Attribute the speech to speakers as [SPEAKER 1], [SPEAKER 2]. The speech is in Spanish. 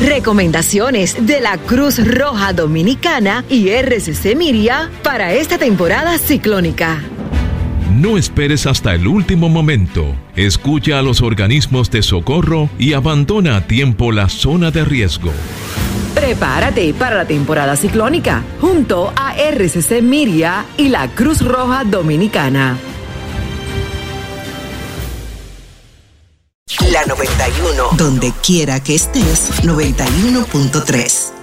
[SPEAKER 1] Recomendaciones de la Cruz Roja Dominicana y RCC Miria para esta temporada ciclónica.
[SPEAKER 2] No esperes hasta el último momento. Escucha a los organismos de socorro y abandona a tiempo la zona de riesgo.
[SPEAKER 1] Prepárate para la temporada ciclónica junto a RCC Miria y la Cruz Roja Dominicana.
[SPEAKER 3] La 91, donde quiera que estés, 91.3.